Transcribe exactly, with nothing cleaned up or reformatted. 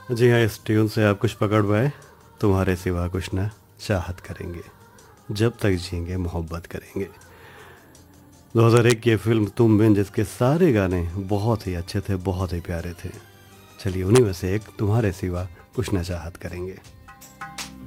जी हाँ, इस ट्यून से आप कुछ पकड़ पाए? तुम्हारे सिवा कुछ ना चाहत करेंगे, जब तक जिएंगे मोहब्बत करेंगे। दो हज़ार एक की फिल्म तुम बिन, जिसके सारे गाने बहुत ही अच्छे थे, बहुत ही प्यारे थे। चलिए उन्हीं में से एक तुम्हारे सिवा कुछ ना चाहत करेंगे।